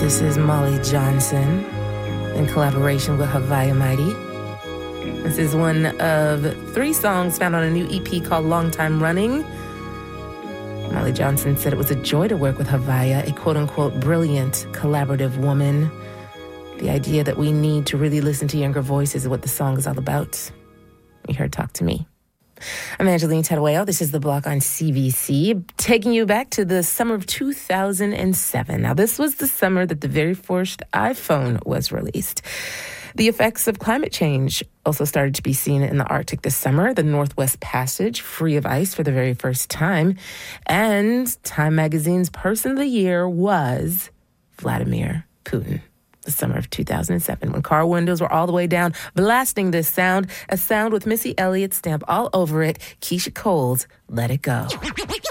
This is Molly Johnson in collaboration with Havaya Mighty. This is one of 3 songs found on a new EP called Long Time Running. Molly Johnson said it was a joy to work with Havaya, a quote-unquote brilliant, collaborative woman. The idea that we need to really listen to younger voices is what the song is all about. You heard Talk to Me. I'm Angeline Tadueo. This is The Block on CBC, taking you back to the summer of 2007. Now, this was the summer that the very first iPhone was released. The effects of climate change also started to be seen in the Arctic this summer. The Northwest Passage, free of ice for the very first time. And Time Magazine's Person of the Year was Vladimir Putin. The summer of 2007, when car windows were all the way down, blasting this sound, a sound with Missy Elliott stamp all over it, Keisha Cole's Let It Go.